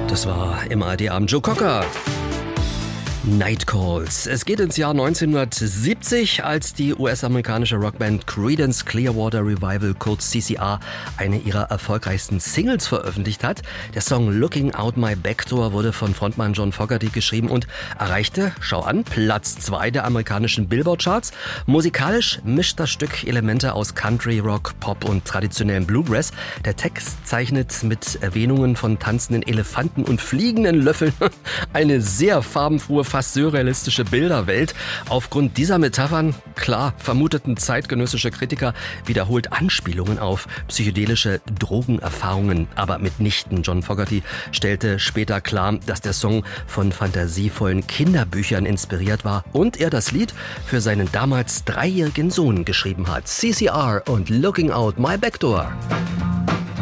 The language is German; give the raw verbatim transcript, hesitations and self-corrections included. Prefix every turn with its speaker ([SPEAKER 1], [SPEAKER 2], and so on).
[SPEAKER 1] Das war im A R D-Abend Joe Cocker. Night Calls. Es geht ins Jahr neunzehnhundertsiebzig, als die U S-amerikanische Rockband Creedence Clearwater Revival, kurz C C R, eine ihrer erfolgreichsten Singles veröffentlicht hat. Der Song Looking Out My Backdoor wurde von Frontmann John Fogerty geschrieben und erreichte, schau an, Platz zwei der amerikanischen Billboard-Charts. Musikalisch mischt das Stück Elemente aus Country, Rock, Pop und traditionellem Bluegrass. Der Text zeichnet mit Erwähnungen von tanzenden Elefanten und fliegenden Löffeln eine sehr farbenfrohe, fast surrealistische Bilderwelt. Aufgrund dieser Metaphern, klar, vermuteten zeitgenössische Kritiker wiederholt Anspielungen auf psychedelische Drogenerfahrungen, aber mitnichten. John Fogerty stellte später klar, dass der Song von fantasievollen Kinderbüchern inspiriert war und er das Lied für seinen damals dreijährigen Sohn geschrieben hat. C C R und Looking Out My Backdoor.